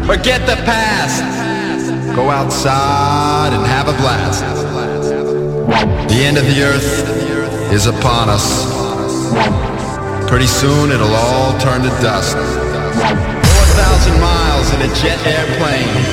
Forget the past. Go outside and have a blast. The end of the earth is upon us. Pretty soon it'll all turn to dust. 4,000 miles in a jet airplane.